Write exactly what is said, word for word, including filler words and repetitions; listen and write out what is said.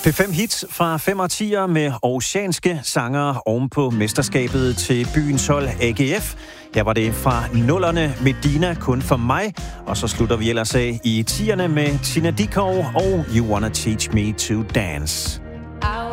P fem hits fra fem årtier med oceanske sangere oven på mesterskabet til byens hold A G F. Her var det fra nullerne Medina, Kun for mig. Og så slutter vi ellers af i tierne med Tina Dickow og You Wanna Teach Me to Dance.